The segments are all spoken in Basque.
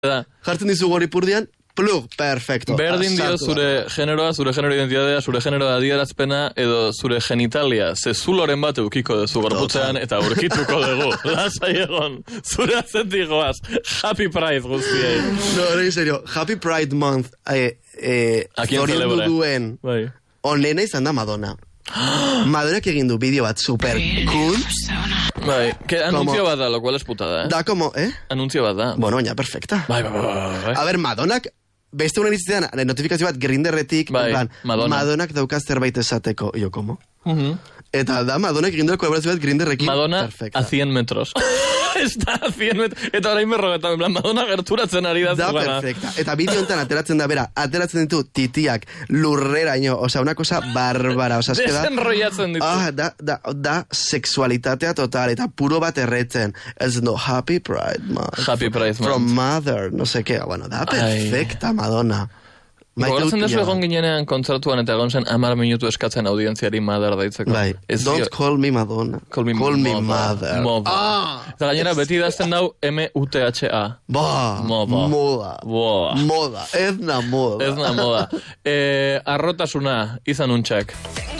Jartzen dizu goripurdian, plug, perfecto. Berdin dio zure generoa, zure genero identitatea, zure genero adierazpena edo zure genitalia. Ze zuloren bat eukiko dezu gorputzean eta aurkituko dugu. Lasai egon, zure azentikoaz. Happy Pride guztiei. No, en serio, Happy Pride Month zoriondu duen onena izan da Madonna. Madonak egin du bideo bat super cool. Bai, que anuncio bat da, lo cual es putada, Da como, Anuncio bat da. Bueno, ya, perfecta. Bai. A ver, Madonak, beste una iztean, notifikazio bat Grinderretik, bai, en plan, Madonak daukaz zerbait esateko. Yo, como? Eta da, Madonak egin du kolaborazio bat Grinderrekin. Madonna perfecta. A 100 metros. Está a 100 metros. Eta orain berrogetan, en plan, Madonna gerturatzen ari da. Da, perfecta. Eta bideo enten ateratzen da, bera, ateratzen ditu titiak lurreraino, osea, una cosa bárbara, osea, es que da... Desenrollatzen ditu. Da sexualitatea total, eta puro bat erretzen. Ez no, Happy Pride Month. Happy Pride Month. From Mother, no sé qué. Bueno, da perfecta, Madonna. Goratzen dezu egon ginenean kontzertuan eta egon zen 10 minutu eskatzen audientziari Mother daitzeko. Bai, don't call me Madonna. Call me Mother. Eta gainera beti idazten dau M-U-T-H-A. Moda. Ezna moda. Arrotasuna, izan untxak.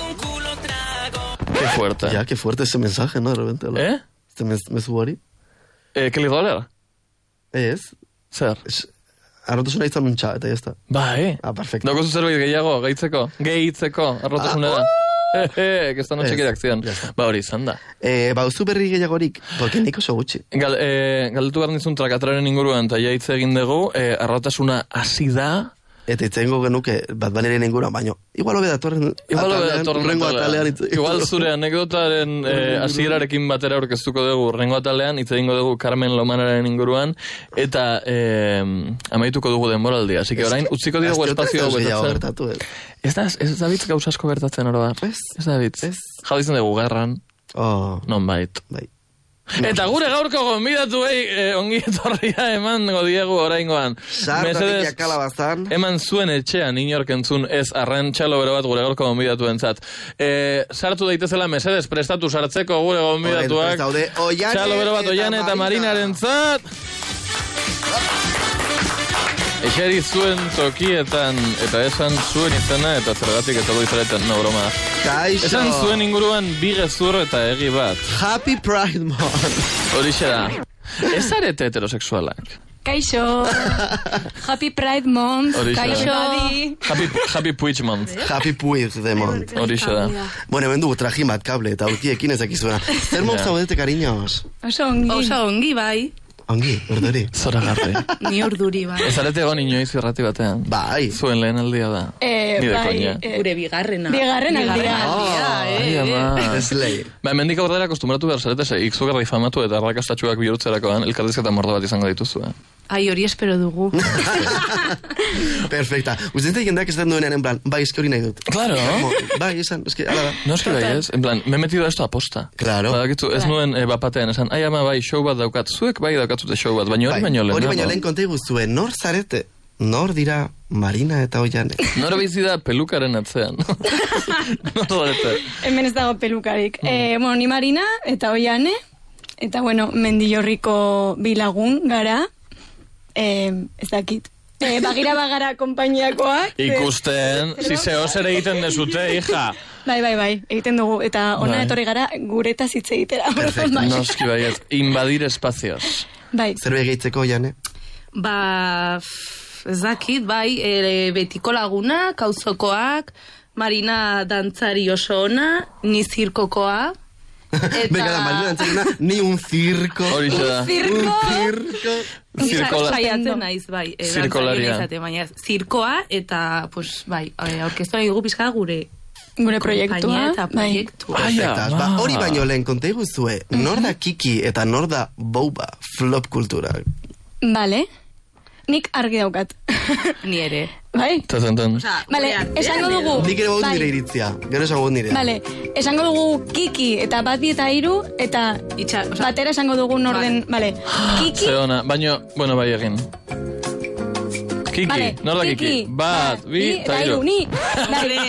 Qué fuerte. Ya, qué fuerte ese mensaje, ¿no? De repente. Este mezu hori. Kelly Roller? Ez. Zer? Arrotasuna izan untxa, eta ya está. Bai. Perfecto. Doko zerbait gehiago, gehitzeko, arrotasunera. Que esta noche quiere acción. Ba hori izan da. Bauzu berri gehiagorik, porque nik oso gutxi. Galdetu behar nizun trakatraren inguruan, eta ja hitz egin dugu, arrotasuna hasi da. Eta itzengo genuke bat baneren inguruan, baino. Igual hobe datorren atalean. Igual zure anekdotaren hasierarekin batera aurkeztuko dugu rengo atalean, hitz egingo dugu Carmen Lomanaren inguruan, eta amaituko dugu denboraldia. Así que orain, utziko diogu espazio gertatzen. Ez da bitz gauzasko gertatzen oro da. Ez da bitz. Jau izan dugu garran. Non bait. Bai. Eta gure gaurko gonbidatu ongi etorria eman godiegu oraingoan. Sartatik kalabazan. Eman zuen etxean inork entzun ez arren txalo bero bat gure gaurko gonbidatu entzat. Sartu daitezela mesedes prestatu sartzeko gure gonbidatuak. Txalo bero bat Oiane eta Marinaren zat. Eseri zuen tokietan eta esan zuen izena eta zergatik eta izaretan, no broma. Kaixo. Esan zuen inguruan bi gezur eta egi bat. Happy Pride Month. Horixe da. Ez zarete heterosexualak. Kaixo. Happy Pride Month. Kaixo. Happy Puig Month. Happy Puig de Month. Horixe da. Bueno, hemen dugu trajin bat kable eta urkiekin ezakizuena. Zer mok zaudete, cariños? Oso ongi, bai. Ongi, urduri. Zora garri. Ni urduri, bai. Ez arete egon inoiz irrati batean. Bai. Zuen lehen aldia da. Bai. Gure bigarrena. Bigarren aldia. Ai, ama. Ez lehi. Ba, mendik aurrera akostumbratu behar zarete, ikzugarra difamatu eta arrakastatxuak bihurtzerakoan elkarrizketa mordo bat izango dituzu, Ai, hori espero dugu. Perfecta. Ustedes jendeak esan duenean, en plan, bai, eski hori nahi dut. Claro. Bai, esan, eski, ala da. No, eski bai, ez? En plan, me he metido esto aposta. Claro. Badakitu, ez nuen bapatean, esan, ai ama, bai, show bat daukat, zuek bai daukatute show bat, baina hori baino lehen. Hori baino lehen konta iguztue, nor zarete? Nor dira Marina eta Oiane? Nor bizi da pelukaren atzean. Nor zarete? Hemen ez dago pelukarik. Bueno, ni Marina eta Oiane, eta bueno, Mendillorriko bilagun gara, ez dakit. Bagira bagara konpainiakoak. Ikusten, zizeoz ere egiten dezute, hija. Bai, egiten dugu, eta ona etorri gara guretaz hitz egitera. Perfecto, noski baiet, invadir espazios. Bai. Zer begeitzeko, Oiane? Ba, ez dakit, bai, betiko lagunak, auzokoak, Marina dantzari oso ona, ni zirkokoa. Venga, da, Marina dantzarina, ni un circo. Horixe da. Un circo. Saiatzen naiz, bai. Zirkolaria. Zirkoa, eta, pues, bai, aurkeztu nahi dugu pizka gure proiektua. Eta proiektua. Perfectas. Hori baino lehen konta iguzue, nor da Kiki eta nor da Boba flop kultura? Vale. Nik argi daukat. Ni ere. Bai? Tazentan. Vale, esango dugu. Nik ere baut nire iritzia. Gero esango dut nire. Vale, esango dugu Kiki eta bat bi eta hiru eta batera esango dugu norden. Vale. Kiki. Zeona, baino, bueno, bai egin. Kiki, vale, nor da Kiki? Bat, bi eta hiru. Ni. Vale.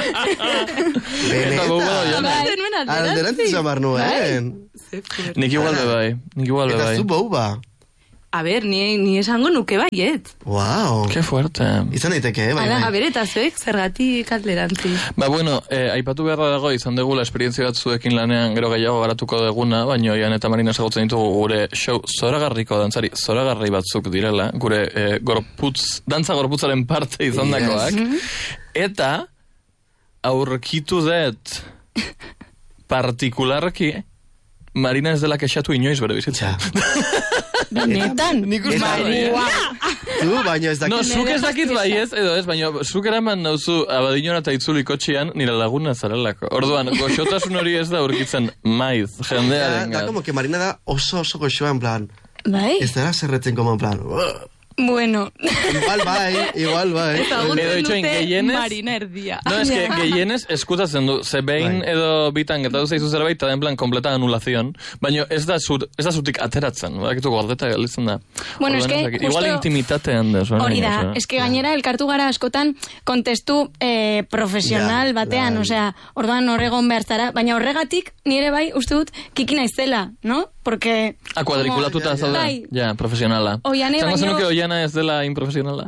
Beneta. Alderantzi zamar nuen. Nik igual bebai. Eta zu Boba. A ber, ni esango nuke baiet. Wow. Qué fuerte. Izan daiteke, bai. A ber, eta zuek zergatik atlerantzi. Bueno, aipatu beharra dago, izan degula esperientzia bat zuekin lanean gero gehiago garatuko deguna, baina Oian eta Marina ezagutzen ditugu gure show zoragarriko dantzari, zoragarri batzuk direla, gure dantza gorputzaren parte izan dakoak. Eta aurkitu dut partikularki Marina ez dela kexatu inoiz bere bizitza. Benetan. Nik uste Tu, baino ez dakit. No, zuk ez dakit baiez, edo ez, baina zuk eraman nauzu abadinora eta itzuli kotxian nire laguna zarelako. Orduan, goxotasun hori ez da urkitzen maiz, jendearen. Da, como que Marina da oso goxoa en plan. Bai? Ez dara zerretzen como en plan. Bueno. Igual bai. Edo itxoin, gehienez... Marina erdia. No, es que gehienez eskutatzen du. Ze behin edo bitan gertatu zaizu zerbait, eta den plan completa anulazion. Baina ez da zutik ateratzen. Bakitu gordeta galitzen da. Bueno, es que... Igual intimitatean da. Hori da. Es que gainera elkartu gara askotan kontestu profesional batean. Osea, orduan horregon behar zara. Baina horregatik nire bai uste dut kiki naizela, no? Porque... Kuadrikulatuta zaude. Ja, profesionala. Oiane baino... Oiana ez dela improfesionala?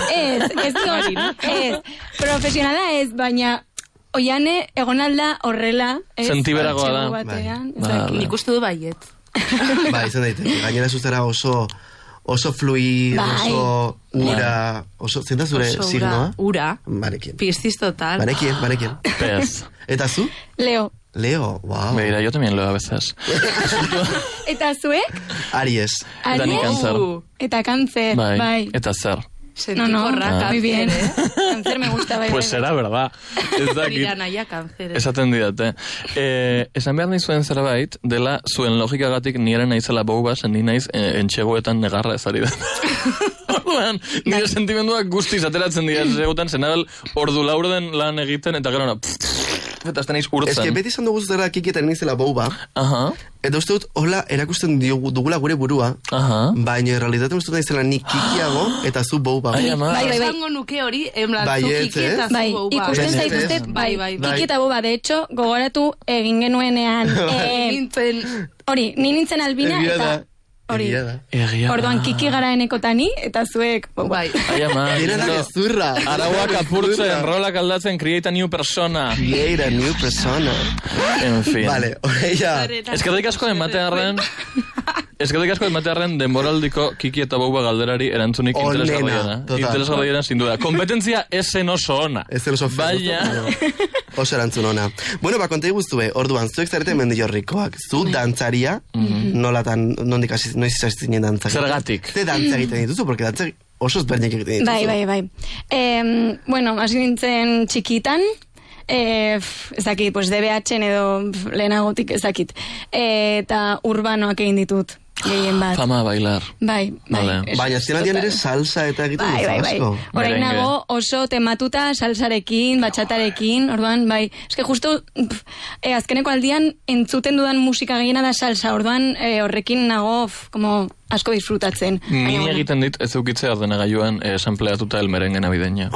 Ez. Profesionala ez, baina Oiane egonalda horrela. Sentiberagoa da. Nik uste du baiet. Ba, izan daiteke. Gainera zuzera oso fluid, oso ura, oso... Zenta zure signoa? Ura. Barekin. Piscis total. Barekin. Pez. Eta zu? Leo, wow. Mira, yo también leo a veces. Eta zuek? Aries. Eta ni cáncer. Eta cáncer, bai. Eta zer. No, muy bien. Cáncer me gusta, bai. Pues será, verdad. Nira naia cáncer. Esaten didate. Esan behar nizuen zerbait, dela zuen logikagatik nire naizela boba, zen ni naiz entxegoetan negarra ezari da. Nire sentimenduak guztiz ateratzen dira egutan, zenabel ordu laurden lan egiten, eta gero eta ez teneiz urtzen. Ez que beti izan dugu zutera kikietan nizela boba, eta uste dut, hola, erakusten dugula gure burua, baina realitaten uste dut naizela nik kikiago, eta zu boba. Bai. Esango nuke hori, enblan, zu kikieta zu boba. Ikusten zaituztet, bai. Kikieta boba, de hecho, gogoratu egin genuenean. Hori, ni nintzen Albina, eta... Hori, orduan kiki gara enekotani, eta zuek, bai. Gera da gezurra. Arauak apurtzen, rolak aldatzen, create a new persona. En fin. Vale, oreia. Eskerrik asko ematearren denboraldiko kiki eta boba galderari erantzunik interesgarriena, sin duda. Kompetentzia esen oso ona. Esen oso baina... Oso erantzun ona. Bueno, kontei guztue, orduan, zuek zarete Mendillorrikoak, zu dantzaria, nolatan, nondik noiz izazinen dantzak. Zergatik. Ze dantza egiten dituzu, porque dantza oso ezberdinak egiten dituzu. Bai. Bueno, hasi nintzen txikitan, ez dakit, pues DBH-en edo lehenagotik ez dakit. Eta urbanoak egin ditut. Gehien bat. Fama bailar. Bai. Baina zienaldian ere salsa eta egiten dut asko. Horain nago oso tematuta salsarekin, batxatarekin, orduan, bai. Eske justo, azkeneko aldian entzuten dudan musika gehiena da salsa, orduan horrekin nago, como asko disfrutatzen. Ni egiten dit, ez eukitzea ordenagailuan sampleatuta el merengue navideña.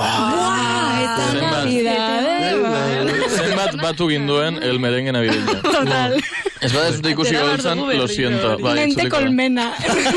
Zenbat batu ginduen el merengue navideña. Total. Ez bada ez dute ikusi gobiltzan, lo siento. Mente colmena.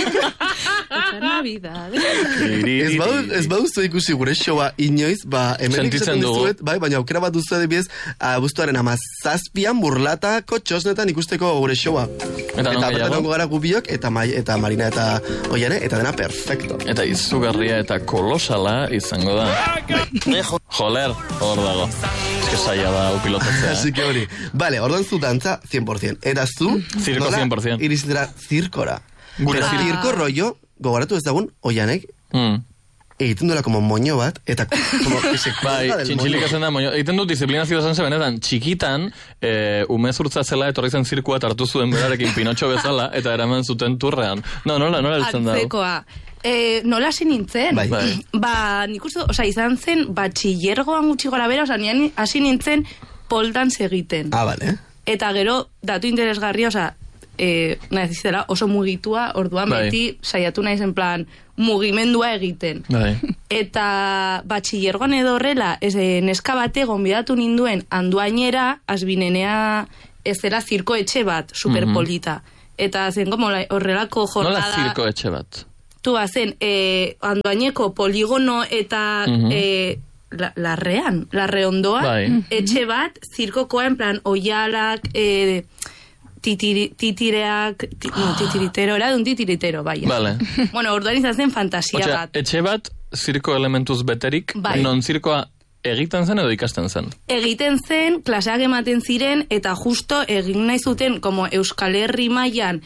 Ez baduztu ikusi gure showa inoiz, hemen ikusten dizuet, baina aukera bat duzu adibidez, abuztuaren 17an burlatako txosnetan ikusteko gure showa. Eta bertan gara gubiok, eta Marina eta Oiane, eta dena perfecto. Eta izugarria eta kolosala izango da. Joler, hor dago. Ez que saia da upilotatzea. Así que hori. Vale, orduan zu dantza 100%. Eta zu, Circo 100%. Irizitera zirkora. Pero zirko rollo, gogoratu ez dagun, Oianek, egiten duela como moño bat, eta como que se cuelga del moño. Txintxilik ezen da moño. Egiten du disiplinazio zen benetan, txikitan, umezurtza zela etorri zen zirkua hartu zuen berarekin Pinotxo bezala, eta eraman zuten turrean. Nola eltzen dago? Antzekoa. Nola hasi nintzen? Nik uste, izan zen, batxillergoan gutxi gora bera, nian hasi nintzen poldantz egiten. Vale. Eta gero, datu interesgarria, nazizela oso mugitua, orduan beti saiatu naiz en plan mugimendua egiten. Eta batxillergoan edo horrela, neska bate gonbidatu ninduen Andoainera, Azbinenea ez dela zirko etxe bat, superpolita. Eta zen como horrelako jornada... Nola zirko etxe bat? tu bazen, Andoaineko poligono eta larre ondoan, etxe bat, zirkokoa, en plan, oialak, titireak, titiritero, era de un titiritero, vaya. Vale. Bueno, orduan izan zen fantasia bat. Etxe bat, zirko elementuz beterik, non zirkoa egiten zen edo ikasten zen? Egiten zen, klaseak ematen ziren, eta justo egin nahi zuten, como Euskal Herri mailan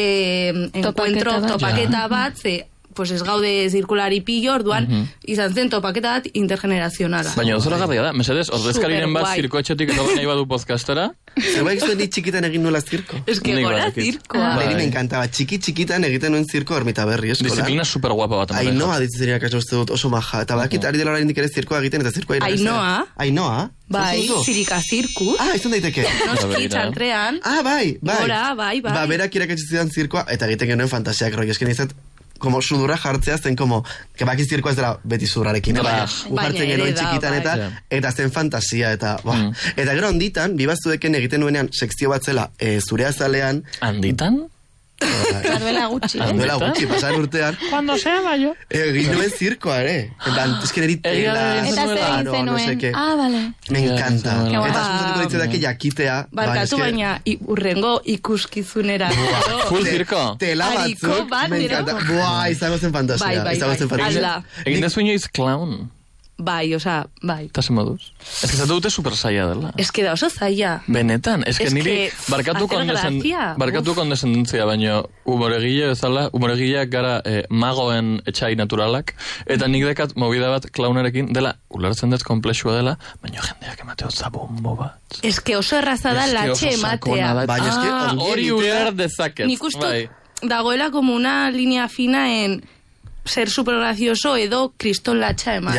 topaketa bat, pues ez gaude zirkulari pillo, orduan, izan zen topaketa bat intergenerazionala. Baina, zora garria da, mesedez, ordezkarien bat zirko etxetik edo nahi badu podcastera? Zerbaik zuen ni txikitan egin nuela zirko. Ez que gora zirkoa. Neri me encantaba, txikitan egiten nuen zirko Ermita Berri eskola. Disiplina super guapa bat. Ainoa ditzen kaso uste dut oso maja. Eta bakit ari dela oraindik ere zirkoa egiten eta zirkoa irabaztea. Ainoa? Bai, zirika zirkus. Izan daiteke. Noski txantrean. Bai. Gora, bai. Ba, berak irakatsi zidan zirkoa, eta egiten genuen fantasiak roi. Esken izan, como sudurra jartzea zen, como, que baki zirkoa ez dela beti sudurrarekin. Ujartzen genuen txikitan eta zen fantasia, eta gero onditan, bibaztueken egiten nuenean sekzio bat zela, zure azalean. Handitan? Duela gutxi. Duela gutxi, pasan urtean. Cuando sea mayo. Egin nuen zirkoa, ere. Ez que neri tela. Eta zer no sé qué. Vale. Me encanta. Eta zuzatuko ditzedake jakitea. Barkatu baina, urrengo ikuskizunera. Full zirko. Tela batzuk. Me encanta. Buah, izango zen fantasia. Egin dezu inoiz clown. Bai, bai. Eta zen moduz. Ez que zatu dute super zaila dela. Ez que da oso zaila. Benetan, ez que niri barkatu kondesendentzia, baina humoregile bezala, humoregileak gara magoen etxai naturalak, eta nik dekat movida bat klaunarekin dela, ulertzen dut komplexua dela, baina jendeak emateo zabombo bat. Ez que oso erraza da latxe ematea. Hori uler dezaket. Nik uste dagoela como una línea fina en ser super gracioso edo kriston latxa eman.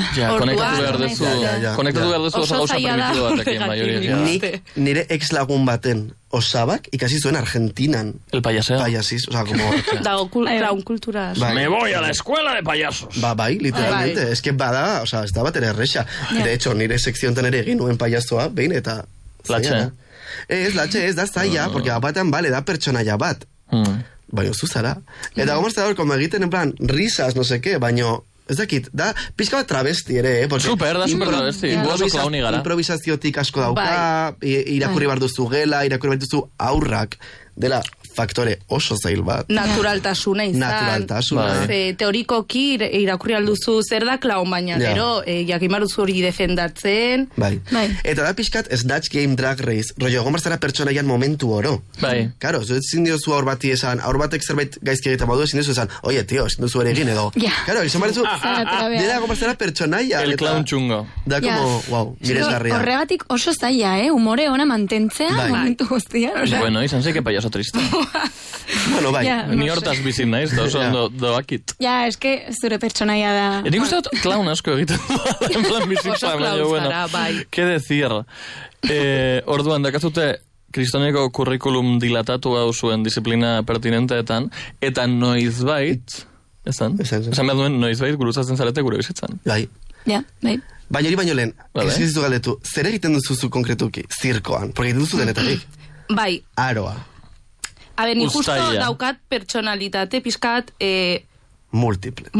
Konektatu behar dezu oso gauza primitibo batekin maioria. Nire ex lagun baten osabak ikasi zuen Argentinan. El payaseo. Payasis, o sea, como... Dago clown kultura. Me voy a la escuela de payasos. Bai, literalmente. Ez que bada, o sea, ez da bat ere errexa. De hecho, nire sekziontan ere egin nuen payasoa, behin eta... Latxe. Latxe, ez da zaila, porque batean, bale, da pertsonaia bat. Baina zuzara. Eta gomazta dago, como egiten en plan, risas, no sé qué, baina, ez dakit, da, pixka bat travesti ere, Super travesti. Improvisaziotik asko dauka, irakurri bar duzu gela, irakurri bar duzu aurrak, dela faktore oso zail bat. Naturaltasuna izan. Teorikoki irakurri alduzu zer da klaun, baina gero jakimaruzu hori defendatzen. Bai. Eta da pixkat Snatch Game Drag Race, rollo, gomarzara pertsonaian momentu oro. Bai. Karo, ezin diozu aur bati esan, aur batek zerbait gaizki egiten badu, ezin diozu esan, oie, tio, ezin duzu ere egin edo. Karo, izan barezu, dira gomarzara pertsonaia. El clown txungo. Da, como, wow, miresgarria. Horregatik oso zaila, humore ona mantentzea, momentu guztian. Bueno, izan zeike payaso triste. Bueno, bai. Ni hortaz bizin naiz, da oso doakit. Ja, eske zure pertsonaia da. Nik uste dut klaun asko egiten en plan bizitza, baina bueno. ¿Qué decir? Orduan, dakazute kristoneko kurrikulum dilatatu hau zuen disiplina pertinenteetan, eta noizbait, esan behar duen noizbait guruzatzen zarete gure bizitzan. Bai. Baina hori baino lehen, ez dizu galdetu, zer egiten duzu konkretuki, zirkoan? Porque egiten duzu denetarik. Bai. Aroa. A ver, ni justo daukat personalitate, pizkat... Multiple,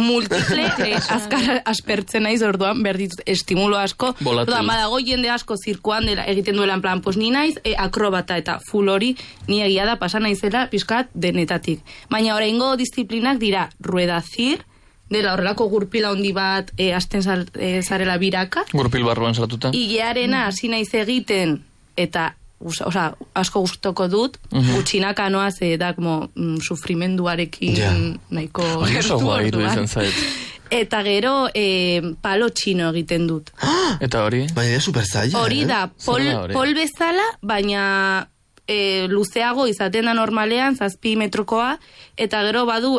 azkar aspertzen naiz orduan, berditut estimulo asko. Orduan, badago jende asko zirkoan dela egiten duela en plan, pues ni naiz akrobata eta full hori, ni egia da pasa naizela pizkat denetatik. Baina oraingo disiplinak dira ruedazir, dela horrelako gurpila handi bat hasten zarela biraka. Gurpil barruan salatuta. Igearena hasi naiz egiten eta asko gustoko dut, gutxinaka noa ze da como sufrimenduarekin nahiko gertu. Eta gero palo txino egiten dut. Eta hori? Baina da super zaila. Hori da, pol bezala, baina luzeago izaten da normalean, 7 metrokoa, eta gero badu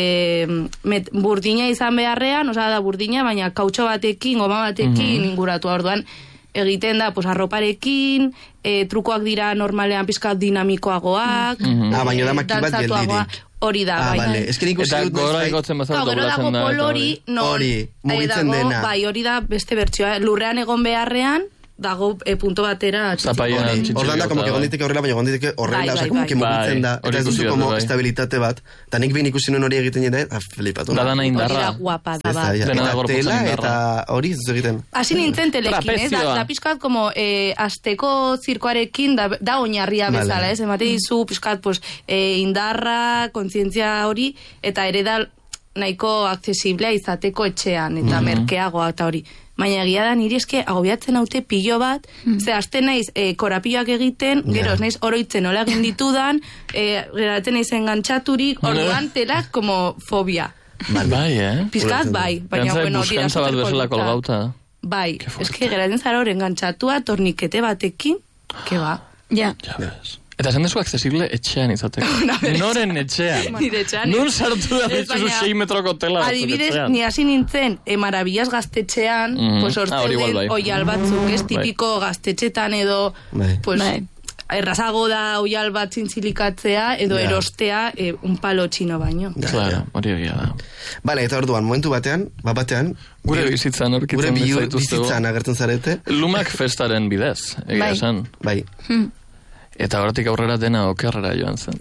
burdina izan beharrean, da burdina, baina kautxo batekin, goma batekin inguratu orduan, egiten da, pues, arroparekin, trukoak dira normalean pizkat dinamikoagoak, baina da makil bat geldirik. Hori da, bai. Eta gora egotzen bazara doblatzen da. Hori, mugitzen dena. Bai, hori da beste bertsioa. Lurrean egon beharrean, dago punto batera Ordan da, como que gonditeke horrela, baina gonditeke horrela, oza, como que mugitzen da, eta ez duzu como estabilitate bat, eta nik behin ikusi nuen hori egiten jende, flipatu. Da dana indarra. Guapa, da. Eta tela, eta hori ez egiten. Hasi nintzen telekin, da pizkat, como, azteko zirkoarekin, da oinarria bezala, ez? Emate dizu, pizkat, indarra, kontzientzia hori, eta ere da nahiko accesiblea izateko etxean, eta merkeagoa eta hori. Baina egia da niri eske agobiatzen haute pilo bat, ze hasten naiz korapioak egiten, gero ez naiz oroitzen nola egin ditudan, geratzen naiz engantzaturik, orduan telak como fobia. Bai, Pizkat bai, baina bueno, dira superpolita. Bai, eske geratzen zara hor engantzatua tornikete batekin, que ba. Ja ves. Eta zen dezu accesible etxean izateko. Noren etxean. Nun sartu da ditzuzu 6 metroko tela. Adibidez, ni hasi nintzen Maravillas gaztetxean, pues hortze den oial batzuk, ez tipiko gaztetxetan edo, pues, errazago da oial bat zintzilikatzea edo erostea un palo txino baino. Claro, hori egia da. Vale, eta orduan, momentu batean, gure bizitzan orkitzen gure bizitzan agertzen zarete. Lumak festaren bidez, egia esan. Bai. Eta horretik aurrera dena okerrera joan zen.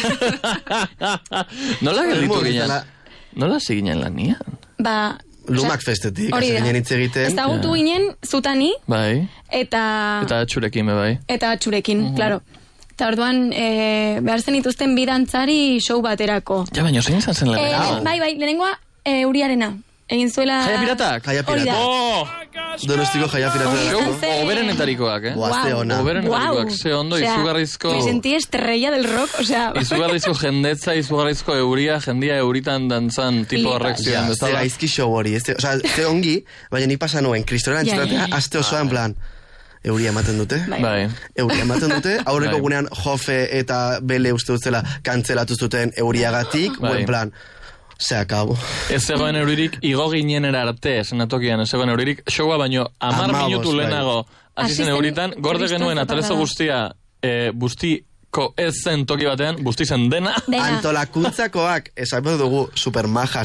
Nola gelditu ginen? Nola ziginen lanian? Lumak festetik, hasi ginen hitz egiten. Ez dagutu ginen zutani. Bai. Eta atxurekin, bai. Eta atxurekin, claro. Eta orduan, behar zen ituzten bidantzari show baterako. Ja, baina zein izan zen lehenengoa? Bai, lehenengoa Uriarena. Egin zuela... Jaia piratak? Jaia piratak. Donostiko jaia piratak. Oberenetarikoak, Guazte ona. Oberenetarikoak, ze ondo, izugarrizko... Me sentí estrella del rock, osea... Izugarrizko jendetza, izugarrizko jendia euritan dantzan tipo horrek ziren. Ze gaizki show hori, osea, ze ongi, baina nik pasa nuen, kristoran txeratea, aste osoa en plan... Euria ematen dute. Bai. Euria ematen dute. Aurreko gunean Jofe eta Bele uste dutzela kantzelatu zuten euriagatik, buen plan... Se acabo. Ez zegoen euririk, igo ginenera arte, senatokian, ez zegoen euririk, showa baino 10 minutu lehenago, hasi zen euritan, gorde genuen atalezo guztia, bustiko ez zen toki batean, busti zen dena. Antolakuntzakoak, esan dugu, supermajas,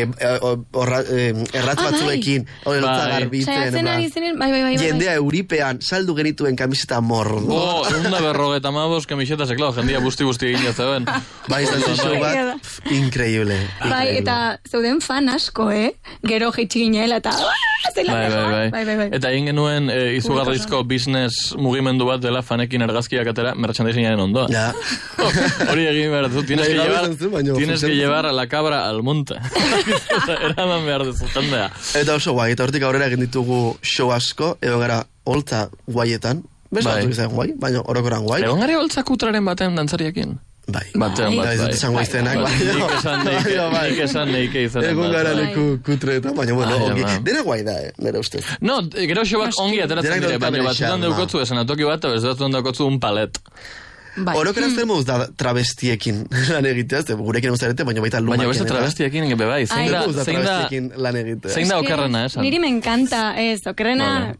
erratz batzuekin, garbitzen, jendea euripean, saldu genituen kamiseta mordo. Eunda berrogeta mabos kamisetas, klaro, jendia busti egin zeuden. Bai, zen show bat, increíble. Bai, eta zeuden fan asko, gero jeitsi ginela, eta... Bai. Eta egin genuen izugarrizko business mugimendu bat dela fanekin argazkiak atera merchandisingaren ondoa. Ja. Hori egin behar duzu. Tienes que llevar a la cabra al monte. Eraman behar duzu jendea. Eta oso guai, eta hortik aurrera egin ditugu show asko, egon gara holtza guaietan. Besatu izan guai, baina orokoran guai. Egon gara holtza kutraren batean dantzariakin. Bai. Batean, bai. Ez dut esango iztenak, bai. Nik esan neike izanen. Egon gara leku kutreetan, baina bueno, ongi. Dena guai da, nire ustez. No, gero xobak ongi ateratzen dire, baina batzutan deukotzu esanatoki bat, eta batzutan deukotzu un palet. Orokera zer moduz da travestiekin lan egitea, gurekin emuzarete, baina baita lumakin. Baina beste travestiekin bebai, zein da okerrena, esan? Niri me encanta, okerrena...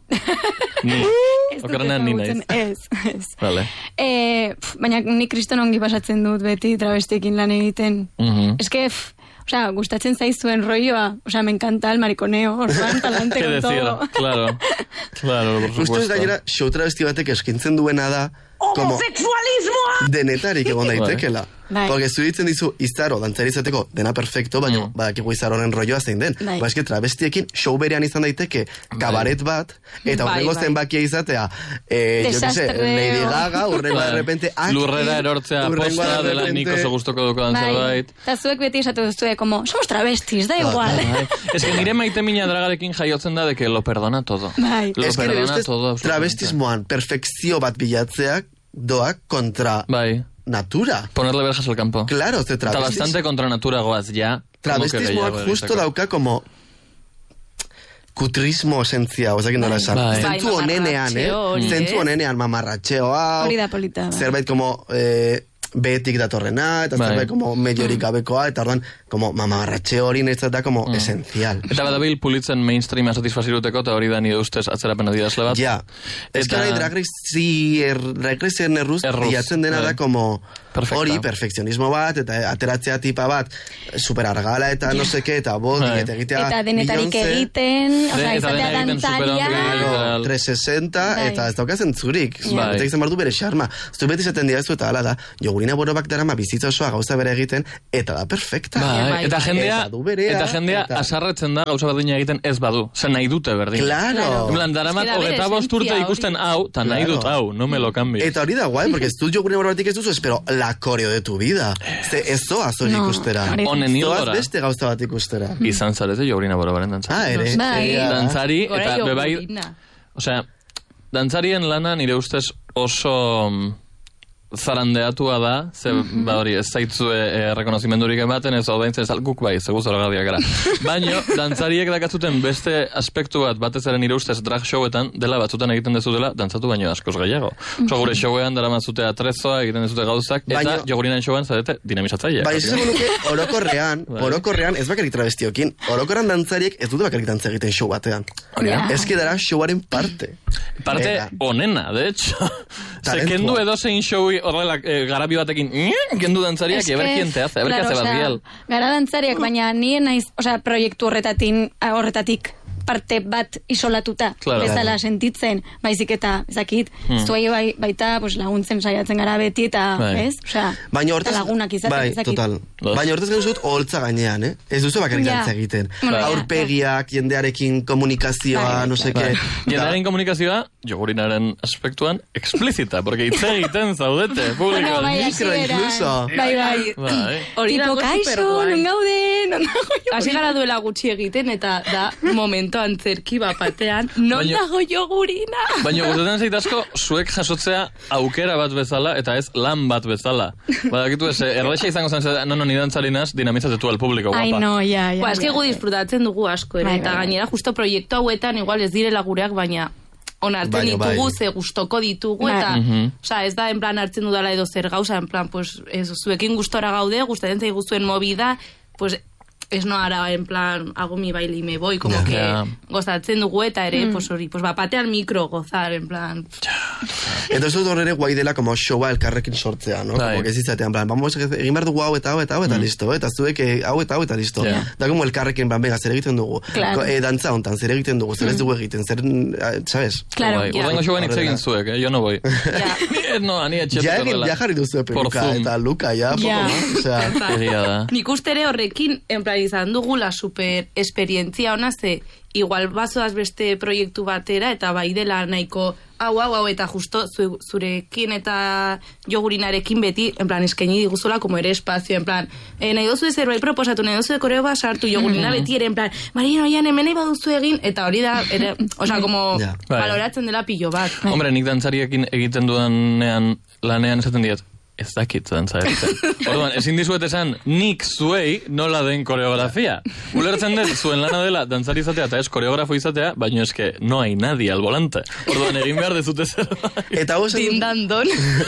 Okerrena ni naiz. Ez. Vale. Baina ni kriston ongi pasatzen dut beti travestiekin lan egiten. Es que... Osea, gustatzen zaizuen rolloa. Osea, me encanta el mariconeo. Orduan, talante con todo. Claro, por supuesto. Justo ez gainera, show travesti batek eskintzen duena da... Homosexualismoa! Denetarik egon daitekela. Porque zuditzen dizu izaro, dantzarizateko dena perfecto, baina badakigu izaroren rolloa zein den. Ba, eski travestiekin show berean izan daiteke kabaret bat, eta horrengo zenbakia izatea, jo que se, Lady Gaga, horrengo de repente... Lurrera erortzea posta dela nik oso gustoko duko dantzarbait. Eta zuek beti esatu duzue, como, somos travestis, da igual. Es que nire maite mina dragarekin jaiotzen da de que lo perdona todo. Es que nire ustez travestismoan perfekzio bat bilatzeak doa kontra... natura. Ponerle verjas al campo. Claro, Está bastante contra natura goaz, ya. Travestismoak justo dauka como kutrismo esentzia, ozakin nola esan. Zentzu honenean, zentzu honenean mamarratxeo hau. Hori da polita. Zerbait como behetik datorrena, eta zerbait como mediorik gabekoa, eta orduan como mamarratxe hori netzat da como esencial. Eta badabil pulitzen mainstreama satisfaziruteko, eta hori da nire ustez atzerapen adidazle bat. Ja, ez que Drag Racearen erruz, diatzen dena da como hori, perfekzionismo bat, eta ateratzea tipa bat, super argala eta no seke, eta bodik, eta egitea eta denetarik egiten, oza, izatea dantzaria. 360, eta ez daukazen zurik. Eta egiten bardu bere xarma. Ztu beti zaten diazu eta ala da, Jogurina Borobak darama bizitza osoa gauza bere egiten, eta da perfekta. Eta jendea asarretzen da gauza berdina egiten ez badu. Zer nahi dute berdin. Claro. Daramat, 25 urte ikusten hau, eta nahi dut hau, no me lo cambio. Eta hori da guai, porque ez dut Jogurina Borobatik ez duzu, espero la coreo de tu vida. Ez zoaz hori ikustera. Zoaz beste gauza bat ikustera. Izan zarete Jogurina Borobaren dantzari. Ere. Dantzari, eta bebai... Osea, dantzarien lana nire ustez oso zarandeatua da, ze hori ez zaitzue rekonozimendurik ematen, ez ordaintzen ez guk bai, zegu zoragarriak gara. Baina, dantzariek dakatzuten beste aspektu bat batez ere nire ustez drag showetan, dela batzutan egiten dezutela, dantzatu baino askoz gehiago. Oso gure showean daramatzute atrezoa, egiten dezute gauzak, eta Jogurinen showean zarete dinamizatzaile. Bai, ez nuke orokorrean, ez bakarik travestiokin, orokorrean dantzariek ez dute bakarik dantza egiten show batean. Ez quedara showaren parte. Parte onena, de hecho. Se kendu edozein showi horrela garabi batekin kendu dantzariak, eber kien te hace, eber que hace barrial. Gara dantzariak, baina nien naiz, proiektu horretatik parte bat isolatuta bezala sentitzen, baizik eta ezakit, zuei baita laguntzen saiatzen gara beti eta, ez? Baina hortaz, lagunak izaten, ezakit. Total. Baina hortaz gero zut holtza gainean, ez duzu bakarik dantza egiten. Aurpegiak, jendearekin komunikazioa, no seke. Jendearen komunikazioa, Jogurinaren aspektuan, explícita, porque hitz egiten zaudete, publiko. Mikro incluso. Bai. Tipo, kaixo, non gauden, hasi gara duela gutxi egiten, eta da momento antzerki batean, non dago Jogurina? Baina gustatzen zait asko, zuek jasotzea aukera bat bezala, eta ez lan bat bezala. Badakitu ez, erraixa izango zen, no, ni dantzarinaz, dinamizatetu al publiko, guapa. Ai, no, ja. Ez que gu disfrutatzen dugu asko, eta gainera justo proiektu hauetan, igual ez direla gureak, baina onartzen ditugu, ze gustoko ditugu, eta, ez da, en plan, hartzen dudala edo zer gauza, en plan, pues, zuekin gustora gaude, gustatzen zaigu zuen movida, pues, ez no ara, en plan, hago mi baile y me voy, como que gozatzen dugu eta ere, pues hori, pues batean mikro gozar, en plan. Eta ez dut horre guai dela como showa elkarrekin sortzea, no? Como que ez izatea, en plan, vamos, egin behar dugu hau eta listo, eta zuek hau eta listo. Da como elkarrekin, venga, zer egiten dugu. Dantza hontan, zer egiten dugu, zer ez dugu egiten, zer, ¿sabes? Claro. Urrengo showen hitz egin zuek, yo no voy. No, ani etxetik horrela. Ja jarri duzu peluka eta luka, ja, poco más. Nik ustere horrekin, en plan, izan dugula super esperientzia ona, ze igual bazoaz beste proiektu batera, eta bai dela nahiko hau, eta justo zurekin eta Jogurinarekin beti, en plan, eskaini diguzula como ere espazio, en plan, nahi dozu de zerbait proposatu, nahi dozu de koreo bat sartu, Jogurina beti ere, en plan, Marina, oian, hemen nahi baduzu egin, eta hori da, como baloratzen dela pilo bat. Hombre, nik dantzariekin egiten dudanean lanean esaten diet, ez dakit dantza egiten. Orduan, ezin dizuet esan, nik zuei nola den koreografia. Ulertzen dut, zuen lana dela dantzari izatea eta ez koreografo izatea, baina eske no hay nadie al volante. Orduan, egin behar dezute zer. Eta Dindandon.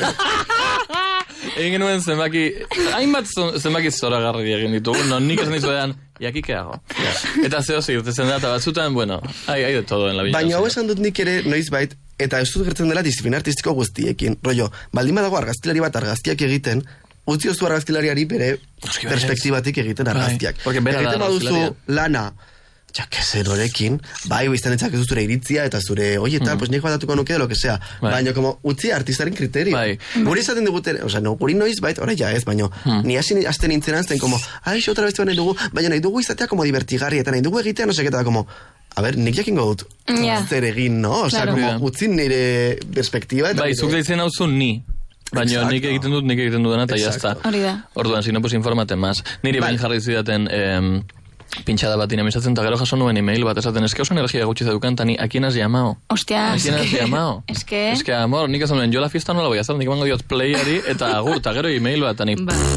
Egin genuen zenbaki, hainbat zenbaki zoragarri egin ditugu, no, nik esan dizuetan, y aquí qué hago. Eta zeo zirtezen da, eta batzutan, bueno, hay de todo en la vida. Baina hau esan dut nik ere noiz bait, eta ez dut gertzen dela disiplina artistiko guztiekin. Rollo, baldin badago argazkilari bat argazkiak egiten, utzi ozu argazkilariari bere perspektibatik egiten argazkiak. Egiten baduzu lana, zer horekin, bai, biztan etzak ez zure iritzia, eta zure, oie, tal, pues nik batatuko nuke de lo que sea. Baina, como, utzi artistaren kriterio. Guri izaten diguten, guri noiz bait, ora ja ez, baina, ni hasten nintzenan zen, como, otra vez nahi dugu, baina nahi dugu izatea como divertigarri, eta nahi dugu egitea, no seketa, como, a ver, nik jakingo dut, zer egin, no? Osa, como, utzi nire perspektiba. Bai, zuk deitzen hau zu ni. Baina nik egiten dudana, eta jazta. Orduan, si no, pues informate más. Niri bain jarri zidaten, pintxada bat dinamizatzen, eta gero jaso nuen email bat, esaten, eske oso energia gutxi zeukan, tani, ¿a quién has llamado? Hostia, ¿a quién has llamado? Es que, amor, nik esan nuen, yo la fiesta no la voy a hacer, nik bango diot playari, eta agur, eta gero email bat, tani,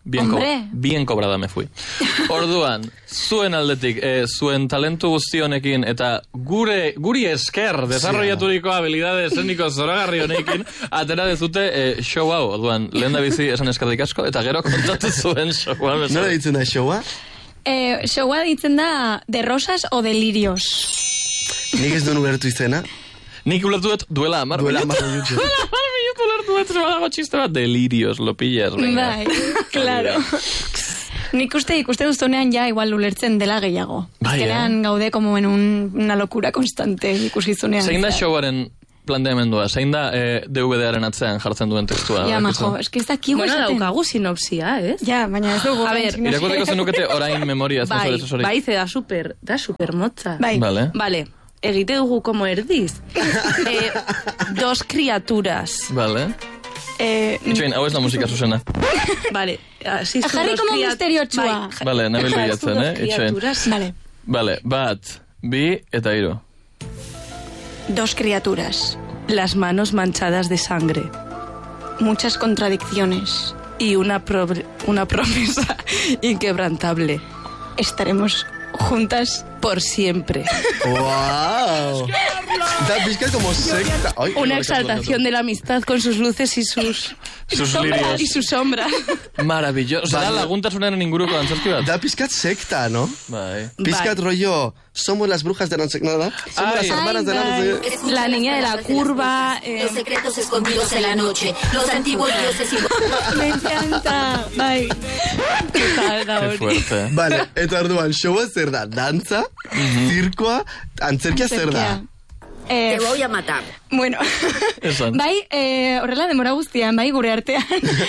bien cobrada me fui. Orduan, zuen aldetik, zuen talentu guztionekin, eta guri esker, desarrollaturiko habilidade eszeniko zoragarri honekin, atera dezute show hau. Orduan, lehen da bizi esan eskerrik asko, eta gero kontatu zuen showa. Nola ditzen da showa? Showa ditzen da de rosas o delirios. Nik ez duen ulertu izena? Nik ulertuet duela 10 minutu. Dago txiste bat, delirios, lo pillas. Bai, claro. Nik ikuste duztunean ja igual ulertzen dela gehiago. Azkenean gaude como en una locura constante ikusizunean. Zein da showaren planteamendua? Zein da DVD-aren atzean jartzen duen testua? Ja, majo, eski ez dakigu esaten. Bueno, daukagu sinopsia, ez? Ja, baina ez dugu. A ver, irakurreko zenukete orain memoria. Bai, ze da super motza. Bai. Vale. Egite dugu como erdiz. Dos criaturas. Vale. Itxoin, hau ez da musika zuzena. Vale. Jarri como misterio txua. Vale, nabil bilatzen, Itxoin. Vale, bat, bi eta 3. Dos criaturas. Las manos manchadas de sangre. Muchas contradicciones. Y una promesa inquebrantable. Estaremos juntas por siempre. ¡Wow! Da pizca como secta. Ay, una exaltación de la amistad con sus luces y sus lirios. Y su sombra. Maravilloso. Zara laguntasunaren inguruko antzerki bat. Da pizkat secta, ¿no? Bai. Pizkat rollo, somos las brujas de nada. Somos las hermanas de nada. La niña de la curva. Los secretos escondidos en la noche. Los antiguos dioses y... Me encanta. Bai. Qué fuerte. Vale, eta orduan, showa zer da? Dantza, zirkoa, antzerkia zer da? Te voy a matar. Bueno, bai, horrela demora guztian, bai, gure artean.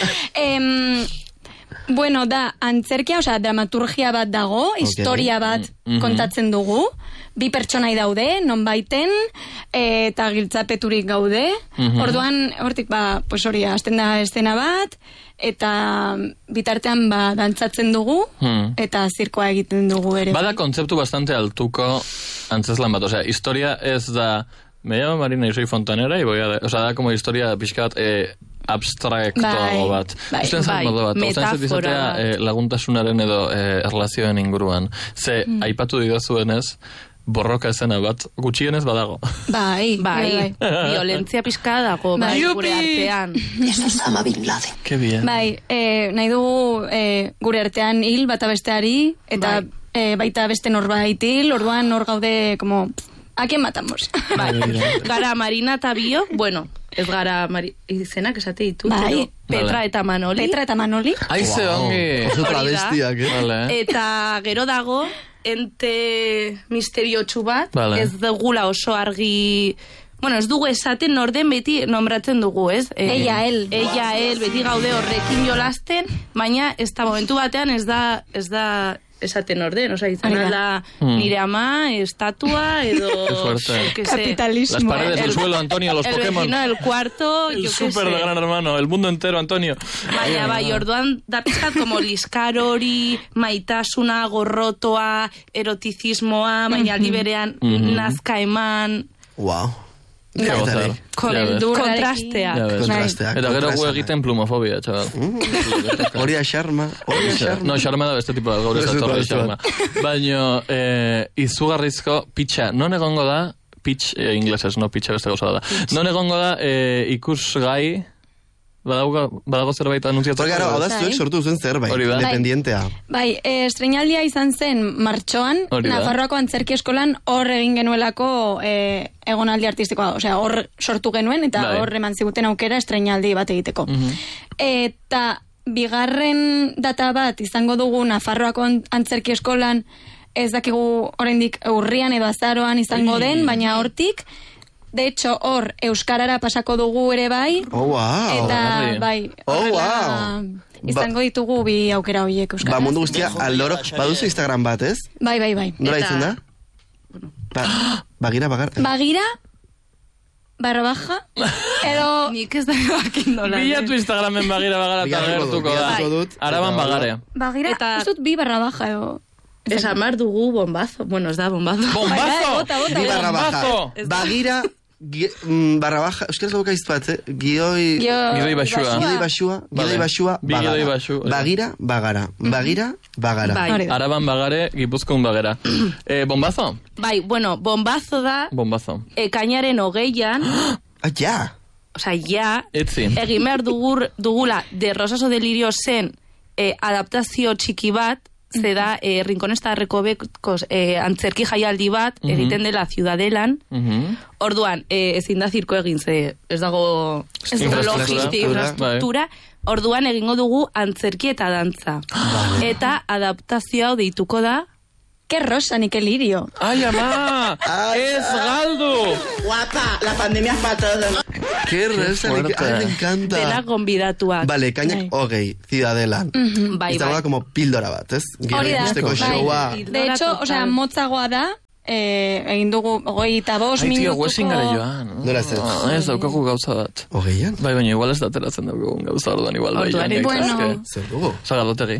Bueno, da, antzerkia, osea, dramaturgia bat dago, historia bat kontatzen dugu, 2 pertsonai daude, non baiten, eta giltzapeturik gaude. Orduan, hortik, pues hori, hasten da estena bat, eta bitartean dantzatzen dugu, eta zirkoa egiten dugu ere. Bada kontzeptu bastante altuko antzeslan bat, osea, historia ez da, me llamo Marina y soy fontanera, y voy a... Osea, da como historia pixkat abstraktoago bat. Bai, metafora. Laguntasunaren edo erlazioen inguruan. Ze, aipatu didazuenez, borroka esena bat, gutxienez badago. Bai. Violentzia pizka dago, bai, gure artean. Eso es Osama Bin Laden. Qué bien. Bai, nahi dugu gure artean hil bata besteari, eta baita beste norbait hil, orduan hor gaude, como... ¿A quién matamos? Bai. Gara Marina eta Bio, bueno, ez gara izenak esate ditu. Bai. Petra eta Manoli. Aize ongi. Otra bestiak, Eta gero dago, ente misteriotsu bat, ez dugula oso argi... Bueno, ez dugu esaten norden beti nombratzen dugu, ez? Ella, él, beti gaude horrekin jolasten, baina ez da momentu batean ez da esaten orden, oza, izan ala nire ama, estatua, edo... Capitalismo. Las paredes del suelo, Antonio, los Pokémon. El vecino del cuarto, el super de Gran Hermano, el mundo entero, Antonio. Baina, bai, orduan, da pizkat como liskar hori, maitasuna, gorrotoa, erotizismoa, baina liberean nazka eman... Wow. Kontrastea. Eta gero gu egiten plumofobia, txabal. Horia xarma. No, xarma da beste tipo da, gaur ez atorri xarma. Baina, izugarrizko pitxa, non egongo da, pitch inglesez, no pitxa beste gauza da. Non egongo da ikusgai, badago zerbait anuntziatzen. Porque hau da zuek sortu zen zerbait, independientea. Bai, estrenaldia izan zen martxoan, Nafarroako antzerki eskolan hor egin genuelako egonaldi artistikoa, osea, hor sortu genuen, eta hor eman ziguten aukera estrenaldi bat egiteko. Eta bigarren data bat izango dugu Nafarroako antzerki eskolan, ez dakigu oraindik urrian edo azaroan izango den, baina hortik, de hecho, hor, euskarara pasako dugu ere bai. Oh, wow. Eta, bai, izango ditugu bi aukera horiek euskaraz. Mundu guztia, aldoro, baduzu Instagram bat, ez? Bai. Nola izan da? Bagira. Bagira, _, edo... Nik ez da bakin dola. Bilatu Instagramen bagira eta gertuko da. Araban bagare. Bagira, ez dut bi _, edo... Esamar dugu bombazo. Bueno, ez da bombazo. ¡Bombazo! Bi _, bagira, barra baja, euskaraz lauka izpat, Gidoi basua, bagira, bagara. Araban bagare, Gipuzkoan bagara. Bombazo? Bai, bueno, bombazo da... Bombazo. Ekainaren 20an... Ja! Osea, ja... Etzi. Egin behar dugula de Rosaso Delirio zen adaptazio txiki bat, zeda Rinconesta Recovecos antzerki jaialdi bat egiten dela Ciudadelan. Orduan, ezin da zirko egin, ze ez dago infrastruktura. Orduan egingo dugu antzerki eta dantza. Eta adaptazioa deituko da ¡Qué rosa, ni qué lirio! ¡Ay, ama! ¡Es Galdu! Guapa, la pandemia es para todos. ¡Qué rosa! ¡Ay, me encanta! Dena gonbidatuak. Vale, kainak hogei, Ciudadelan. Bai, bai. como pildora bat, ez? Hori da. De hecho, osea, motzagoa da, egin dugu 25 minutuko... Ai, huesin gara joan. Nola ez ez? Ez daukagu gauza bat. Hogeian? Bai, baina igual ez da ateratzen daukagu gauza orduan igual bai. Bueno. Zer dugu? Zagarlotegi.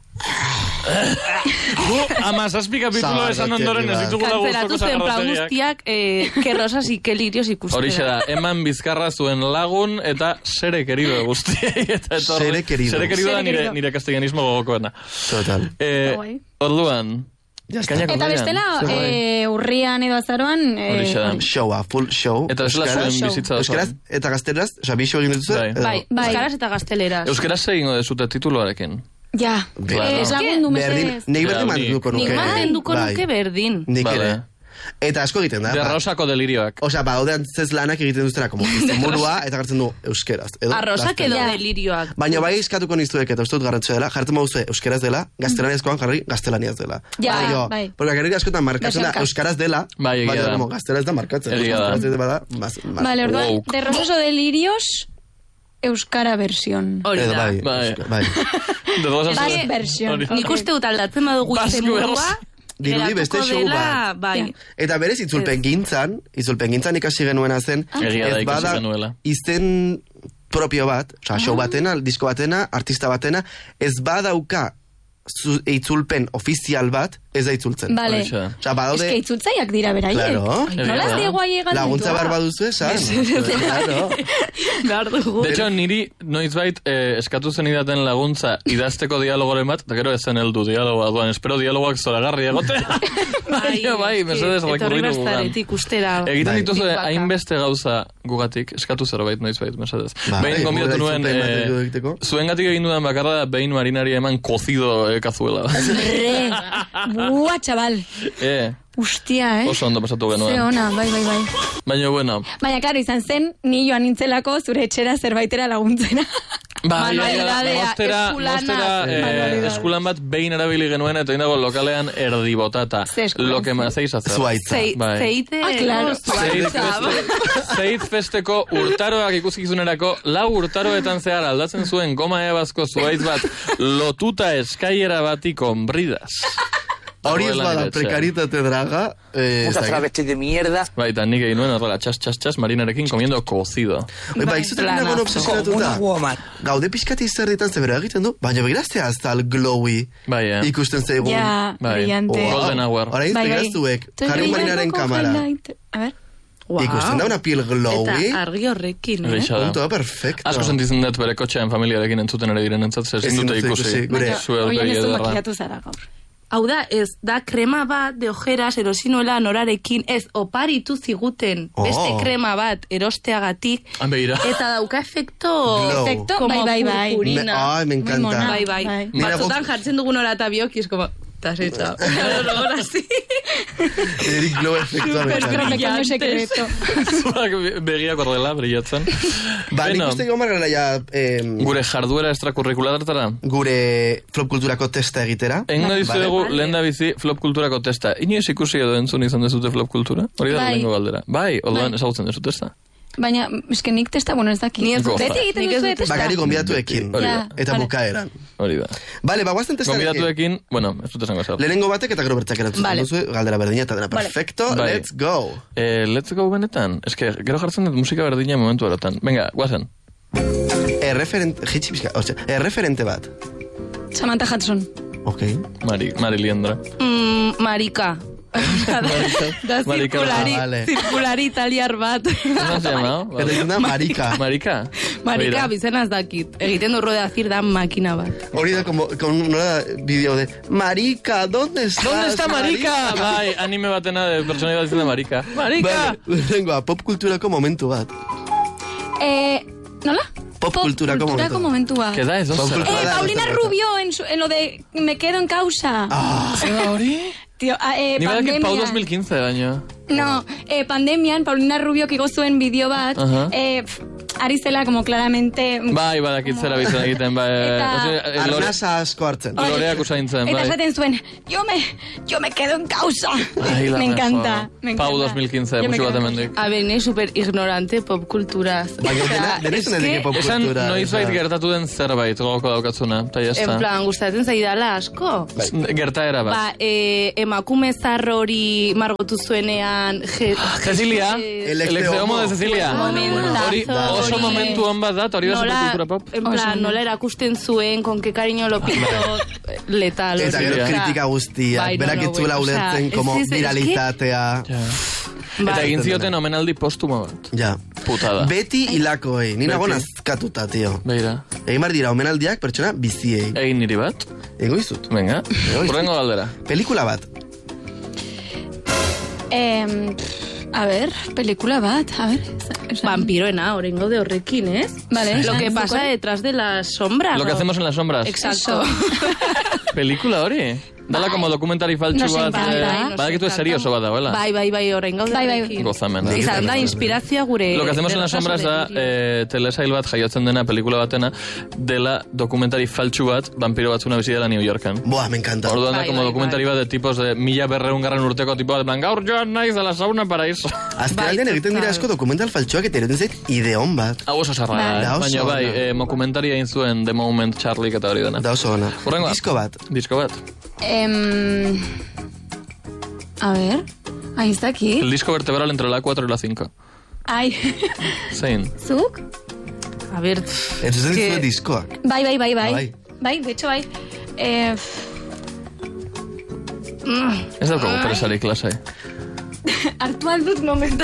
Ama, 7 kapitulo esan ondoren ez ditugula guztoko zagarrotegiak. Kerrosas y kelirios ikustera. Horixe da, eman bizkarra zuen lagun eta sere querido guztiei. Sere querido. Sere querido da nire castellanismo gogokoena. Total. Orduan, eta bestela, urrian edo azaroan... Showa, full show. Eta esela zuen bizitza. Euskaraz eta gazteleraz, oza, bi show egin dituzu? Bai, euskaraz eta gazteleraz. Euskaraz egingo dezute tituloarekin. Ja, ez lagundu mesedez. Nik berdin manduko nuke. Nik manduko nuke berdin. Nik ere. Eta asko egiten da. De Rosako delirioak. Osa, odean zez lanak egiten duztera, como izenburua, eta gartzen du euskeraz. Arrosak edo delirioak. Baina bai eskatuko niztuek, eta uste dut garrantzua dela, jartzen baduzu euskeraz dela, gaztelaniazkoan jarri gaztelaniaz dela. Ja, bai. Porque gero askotan markatzen da euskaraz dela, baina gaztelaz da markatzen. Vale, orduan, de Rosaso Delirios... Euskara versión. Hori da. Bai. Basque versión. Nik uste dut aldatzen badugu izenburua. Dirudi beste show bat. Bai. Eta berez itzulpen gintzan ikasi genuena zen, ez bada izen propio bat, oza, show batena, disko batena, artista batena, ez badauka itzulpen ofizial bat, ez da itzultzen. Vale. Ez que itzultzaiak dira beraiek. Claro. Nola ez diego aiegan dutua. Laguntza behar baduzu esan. Claro. De hecho, niri noizbait eskatu zen idaten laguntza idazteko dialogoren bat, eta gero ezen heldu dialogoa duan. Espero dialogoak zoragarri egote. Bai, mesedez rekurritu gugan. Egiten dituzu hainbeste gauza gugatik, eskatu zerbait noizbait, mesedez. Behin gombidatu nuen, zuengatik egin dudan bakarra, behin marinari eman kozido kazuela. Buah, chaval. Ustia, Oso ondo pasatu genuen. Ze ona, bai. Baina, bueno. Baina, klaro, izan zen, ni joan nintzelako zure etxera zerbaitera laguntzena. Mostera eskulan bat behin erabili genuen eta indago lokalean erdibotata. Lo que más zeiz hacer. Zuaitza. Zeiz festeko urtaroak ikuskizunerako 4 urtaroetan zehar aldatzen zuen goma ebazko zuaitz bat lotuta eskailera bati con bridas. Hori ez bada prekaritate draga. Puta travesti de mierda. Bai, eta nik egin nuen horrela txas, marinarekin comiendo cocido. Bai, izutzen nagoen obsesionatuta. Gaude pixkati zer ditan zebera egiten du, baina begiraztea hasta el glowy ikusten zeigun. Ja, brillante. Golden hour. Hora iztegaztuek, jarri marinaren kamara. A ver. Ikusten da una piel glowy. Eta argi horrekin, Punto, perfecto. Asko sentitzen dut bere kotxean familiarekin entzuten ere diren entzat, ezin dute ikusi. Oien ez du makiatu zara gaur. Hau da, ez da krema bat de ojeras erosinuela norarekin, ez oparitu ziguten beste krema bat erosteagatik, eta dauka efekto como purpurina. Ai, me encanta. Bai. Batzutan jartzen dugun hora eta biokiz, como... Estás hecha. Ahora sí. Eric Glow efecto. Pequeño secreto. Zuak begiak horrela, brillatzen. Ba, nik uste gau margara ja... Gure jarduera extracurriculadartara? Gure flop kulturako testa egitera. Egin da dizuegu lehen da bizi flop kulturako testa. Inoiz ikusi edo entzun izan dezute flop kultura? Hori da lehenko galdera. Bai, orduan ezagutzen dezu testa. Baina, eske nik testa, bueno, ez daki. Beti egiten duzu testa. Bakari gonbidatuekin. Eta bukaeran. Hori da. Bale, guazten testarekin. Gonbidatuekin, bueno, ez dut esango zer. Lehenengo batek eta gero bertzak erantzun duzu, galdera berdina eta dena. Perfecto, let's go. Let's go benetan. Eske, gero jartzen dut musika berdina momentu erotan. Venga, guazen. Erreferente bat. Samantha Hudson. Ok. Mari Liendra. Marika. Da zirkulari italiar bat. ¿Cómo se llama? Eta izan da Marika. Marika, bizena ez dakit. Egiten du rueda zir da makina bat. Hori da, como una video de Marika, ¿dónde estás? ¿Dónde está Marika? Bai, anime batena de personalidad diciendo Marika. Marika! Venga, popkulturako momentu bat. ¿Nola? Popkulturako momentu bat. ¿Qué da eso? Paulina Rubio en lo de Me quedo en causa. ¿Hori? Tío, Ni badakit Pau 2015 baino. No, pandemian, Paulina Rubio igo zuen bideo bat, ari zela, como claramente... Bai, badakit zera bizan egiten, bai. Arnasa asko hartzen. Loreak usaintzen, bai. Eta esaten zuen, yo me quedo en causa. Me encanta. Pau 2015, musu bat emendik. A ver, nahi super ignorante popkulturaz. Baina, denez unedike popkultura. Esan noizbait gertatu den zerbait, gogoko daukatzuna, eta jazta. En plan, gustatzen zaidala asko. Gertaera bat. Emakume zarro hori margotu zuenean... Cecilia, el exeomo de Cecilia. Hori oso momentu hon bat da, hori da superkultura pop. En plan, nola erakusten zuen, con que cariño lo pinto, letal. Eta gero kritika guztia, berak itzula ulertzen, como viralitatea. Eta egin zioten omenaldi postumo bat. Ja. Putada. Beti hilakoei, nina gona azkatuta, tio. Beira. Egin bar dira omenaldiak pertsona biziei. Egin niri bat. Ego izut. Venga, urrengo galdera. Pelikula bat. A ver, pelikula bat, a ver. Vampiroena, orengo de horrekin, ¿eh? Vale. Lo que pasa detrás de las sombras. Lo que hacemos en las sombras. Exacto. Pelikula hori? Dala como dokumentari faltsu bat. Badakitu serioso bat dagoela. Bai, orengo de horrekin. Gozamen. Izan da, inspirazioa gure... Lo que hacemos en las sombras da telesail bat jaiotzen dena pelikula batena dela dokumentari faltsu bat vampiro batzuna bizi dela New Yorken. Buah, me encanta. Orduan da como dokumentari bat de tipos de 1200 urteko tipo de gaur joan naiz de la sauna paraíso. Azkenaldean egiten dira asko dokumental faltsuak eta eroten zait ideon bat. Hau oso sarra, baina bai, mokumentari egin zuen The Moment Charlie eta hori dena. Da oso gana. Disko bat. A ver, ahí está aquí. El disco vertebral entre la 4 y la 5. Ai. Zein. Zuk? A ver... Entzuten zuen diskoak. Bai. Bai, de hecho, bai. Ez daukagu presari klasai. Hartu aldut momentu.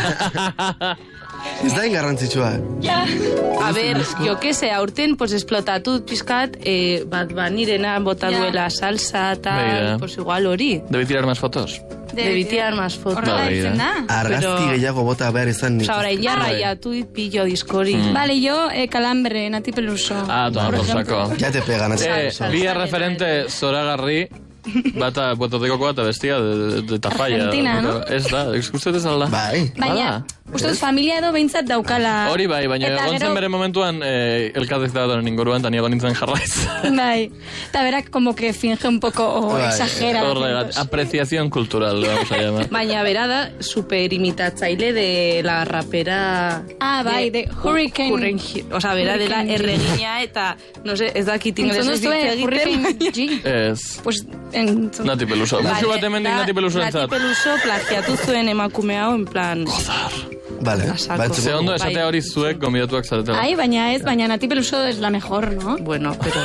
Ez da ingarrantzitsua. Ja. A ver, yo que sé, aurten, pues esplotatu pizkat, Bad Bunny-rena bota duela salsa, tal, pues igual hori. Debe tirar más fotos. Debe tirar más fotos. Argazki gehiago bota behar izan nik. Osa, orain jarraiatu pillo diskori. Vale, yo, Calambre, Nati Peluso. Ah, toma por saco. Ya te pega, Nati Peluso. Bi referente zoragarri, bata botatekoko eta bestia de Tafalla. Argentina, no? Ez da, ikusten ez alda. Bai. Baina, uste familia edo behintzat daukala. Hori bai, baina egon bere momentuan elkatez da donen inguruan, eta niago nintzen jarraiz. Bai, eta berak como que finge un poco exagera. Apreciación cultural, vamos a llamar. Baina bera da super imitatzaile de la rapera... Ah, bai, de Hurricane. Osa, bera dela erregina eta, no sé, ez dakit inglesez Hurricane G. Ez. Pues, Nati Peluso. Musu bat emendik Nati Peluso entzat. Nati Peluso plagiatu zuen emakume hau, en plan... Gozar. Vale. Ze ondo esatea hori zuek gomidatuak zaretela. Ai, baina Nati Peluso es la mejor, ¿no? Bueno, pero...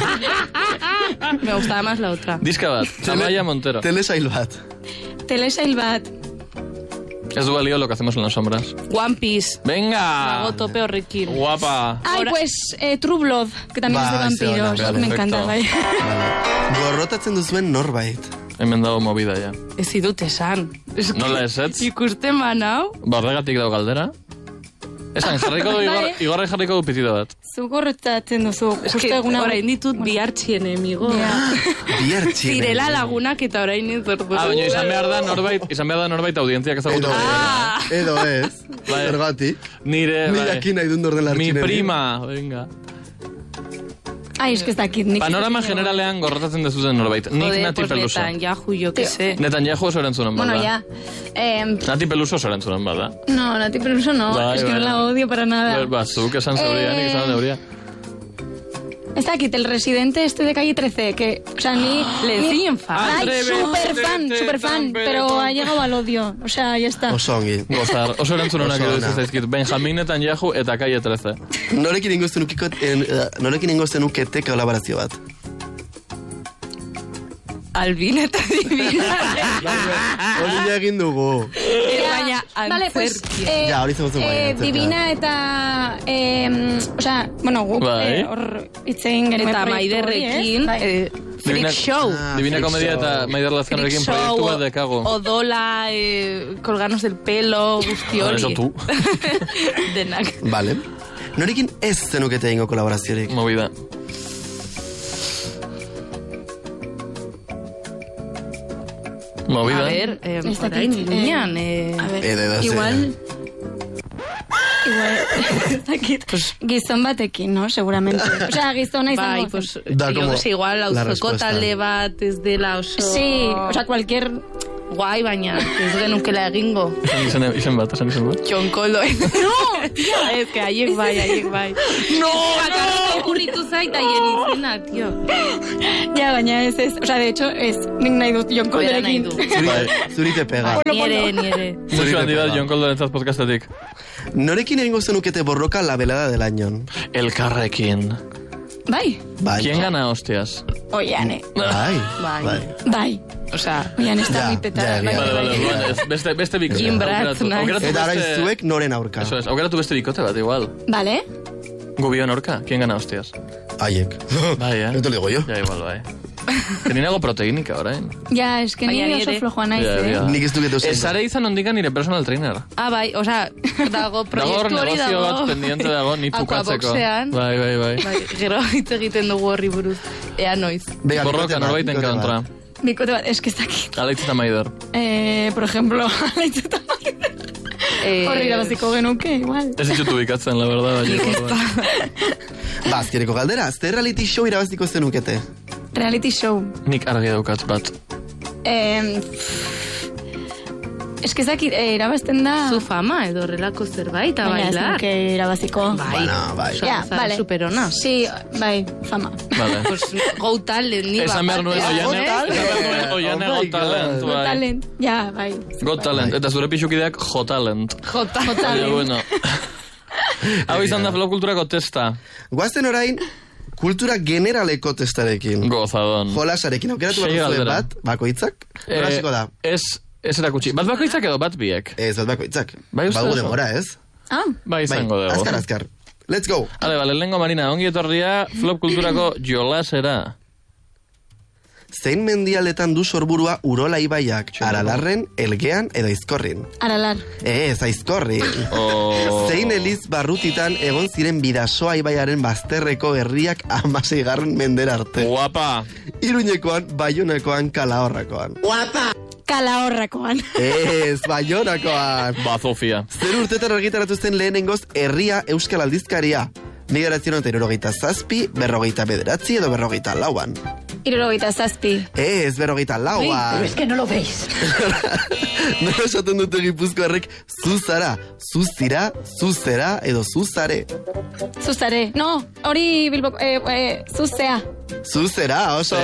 Me gustaba más la otra. Diska bat, Amaya Montero. Telesail bat. Telesail bat. Ez du balio lo que hacemos en las sombras. One Piece. Venga. Nago tope horrekin. Guapa. Ay, pues True Blood, que también es de vampiros. Me encanta, bai. Gorrotatzen duzuen norbait. Hemen dago movida ya. Ez idut esan. Nola esetz? Ikusten manau. Barregatik dago galdera. Esan, jarriko du Igorre jarriko du pitido bat. Zu gorrotatzen duzu. Justo eguna orain ditut bihartxien emigo. Bihartxien. Zirela lagunak eta orain ditut. Baina izan behar da norbait audientziak ezagutu. Edo ez. Zergatik. Nire jakin nahi dut orden lartxinen. Mi prima, venga. Ai, es que ez dakit nik. Panorama generalean gorrotatzen dezuzen norbait. Nik Nati Peluso. Netanyahu, jo que sé. Netanyahu oso erantzunan bada. Bueno, ya. Nati Peluso oso erantzunan bada. No, Nati Peluso no. Es que no la odio para nada. Bazuk esan zeuria, nik esan deuria. Ez dakit, el residente este de calle 13, que, o sea, ni... Le siguen fan. Ay, super fan, pero ha llegado al odio. O sea, ya está. Osongi. Gozar, oso erantzunonak edo zaizkit. Benjamin Netanyahu eta calle 13. Norekin ingozten nuke kolaborazio bat. Albin eta Divina. Hori egin dugu. Baina vale, pues, hori zen Divina eta... bueno, guk hor itzein genuen eta Maiderrekin... Freak Show. Divina Komedia eta Maider Lazkanarekin proiektu bat dekago. Odola, colgarnos del pelo, guzti hori. Eso tú. Denak. Vale. Norekin ez zenukete ingo kolaboraziorik? Movida. A ver, orain iruñan. Igual... gizon batekin, ¿no? Seguramente. O sea, gizona izango. Bai, pues, igual, auzoko talde bat ez dela oso... Sí, o sea, cualquier... Guai, baina ez genukela egingo. Izen bat. John Koldo. No! Ez que haiek bai. No! Bakarrik okurritu zait aien izena, tio. Ja, baina ez. O sea, de hecho, ez nik nahi dut John Koldorekin. Zuri te pega. Nire. Mucho handi bat John Koldo entzat podcastetik. Norekin egingo zenukete borroka la velada del año? Elkarrekin. Bai. ¿Quién gana hostias? Oiane. Bai. O sea, oian está muy petada. Vale. Beste bikote. Jim Bratz, eta arain zuek noren aurka. Eso es, aukeratu beste bikote bat, igual. Vale. Gubion aurka, ¿quién gana hostias? Haiek. Bai, No te lo digo yo. Ya, igual, bai. Que ninago proteinika, orain. Ja, es que nire oso flojoa naiz, Nik ez duketu zen. Esare izan ondikan nire personal trainer. Bai, o sea, dago proiektu hori negozio bat pendiente dago, ni tukatzeko. Bai. Gero hitz egiten dugu horri buruz. Ea noiz. Borroka norbaiten kontra. Bikote bat, eski zakit. Alaitz eta Maider. Por ejemplo, Alaitz eta Maider. Horri irabaziko genuke, igual. Ez ditzutu bikatzen, la verdad. Ba, azkereko galdera, zer reality show irabaziko zenukete? Reality show. Nik argi daukat bat. Eskizak irabazten da... Zu fama edo relako zerbait, a bailar. Baina ez nuke irabaziko. Bai. Ja, vale. Superona. Sí, bai, fama. Vale. Pues Go Talent, ni Esan behar nuen Oiane Go Talent. Go Talent, ja, bai. Go Talent. Eta zure pixukideak J Talent. J Talent. Bueno. Hau izan da Flow Kulturako testa. Guazten orain... Kultura generaleko testarekin. Gozadon. Jolasarekin. Aukeratu bat bat, bakoitzak. Horasiko da. Ez erakutsi. Bat bakoitzak edo bat biek? Ez, bat bakoitzak. Bai uste Bago demora, ez? Bai izango dugu. Azkar. Let's go. Bale, lehengo Marina, ongi etorria Flop Kulturako jolasera. Zein mendialetan du sorburua Urola ibaiak? Aralarren, Elgean edo Aizkorrin? Aralar. Ez, Aizkorrin. Zein eliz barrutitan egon ziren Bidasoa ibaiaren bazterreko herriak 16. mendera arte? Guapa. Iruñekoan, Baionakoan, Kalahorrakoan. Guapa. Kalahorrakoan. Ez, Baionakoan. Bazofia. Zer urtetan argitaratu zen lehenengoz herria Euskal Aldizkaria? 1977, 49 edo 54an. 77. Ez, 54an. Pero es que no lo veis. Nola esaten dute Gipuzkoarrek zuzara, zuzira, zuzera edo zuzare. Zuzare. No, hori Bilboko, zuzea. Zuzera, oso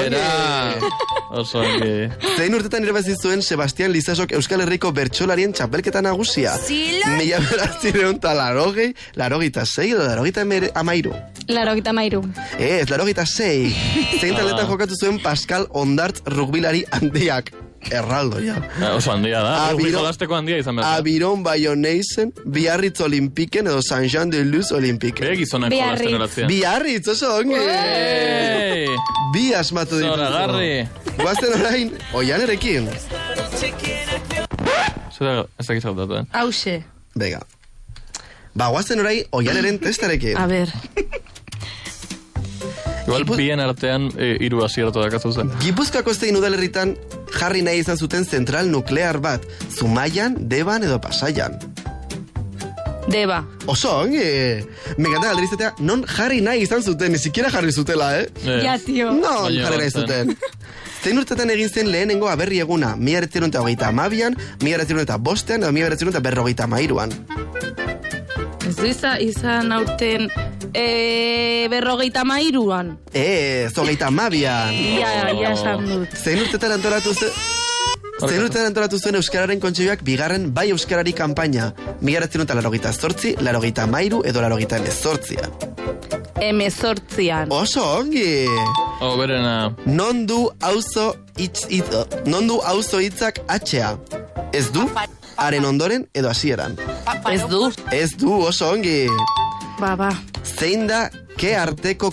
ongi. Zein urtetan irabazi zuen Sebastián Lizasok Euskal Herriko bertsolarien txapelketa nagusia? 1986, 86 edo 83. 83. Ez, 86. Zein taletan jokatu zuen Pascal Ondartz rugbilari handiak? Erraldo, ja. Oso handia da. Jolasteko handia izan behar. Abiron Bayonesen, Biarritz Olimpiken edo Saint-Jean-de-Luz Olimpiken. Gizonak jolasten horatzea. Biarritz, oso ongi. Bi asmatu dituzu. Zoragarri. Guazten orain, Oianerekin. Zura, ez dakiz gautatu, Hauxe. Venga. Guazten orain, Oianeren testarekin. A ver. Igual bien artean hiru asierto dakazu zen. Gipuzkoako zein udalerritan jarri nahi izan zuten zentral nuklear bat, Zumaian, Deban edo Pasaian. Deba. Oso, ongi. Me encanta galderizatea, non jarri nahi izan zuten, ni siquiera jarri zutela, Ja, tio. Non jarri nahi zuten. Zein urtetan egin zen lehenengo aberri eguna, 1932an, 1905an edo 1953an. Ez du izan aurten 53an. Ez, 32an. Ja, esan dut. Zein urtetan antolatu zen... Zein urtetan antolatu zuen Euskararen Kontseilioak bigarren bai Euskarari kanpaina, 1988, 83 edo 1918an. 18an. Oso ongi! berena. Non du auzo hitzak atxea? Ez du, haren ondoren edo hasieran. Ez du. Ez du, oso ongi. Ba. Zein da, ke arteko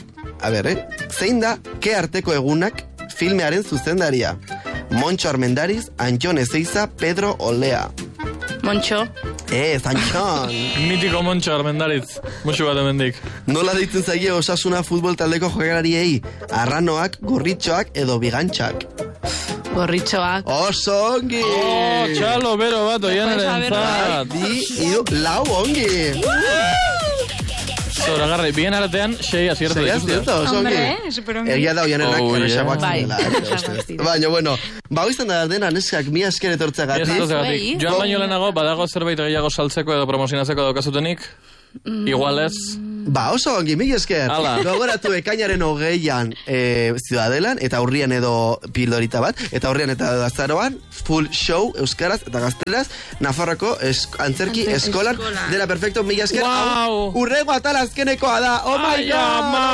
egunak filmearen zuzendaria? Montxo Armendariz, Antxon Ezeiza, Pedro Olea. Montxo. Antxon. Mitiko Montxo Armendariz. Muxu bat emendik. Nola deitzen zaie Osasuna futbol taldeko jokalariei? Arranoak, gorritxoak edo bigantxak? Gorritxoak. Oso ongi. Txalo, bero bat, oianaren zat. Lau ongi. Zora, garra, bien aratean, 6 azierto. 6 azierto, oso ongi. Hombre, superongi. Egia da oianenak erresagoak Bai, zela. Baina, bueno, izan da dena, neskak, mi asker etortzeagatik. Joan baino lehenago, badago zerbait gehiago saltzeko edo promozionatzeko daukazutenik? Igual ez. Oso ongi, mi esker. Gogoratu ekainaren 20an Ziudadelan, eta urrian edo pildorita bat, eta urrian eta azaroan, full show, euskaraz eta gaztelaz, Nafarroko antzerki eskolan, dela perfecto, mi esker. Wow. Urrego atal azkenekoa da, oh my god!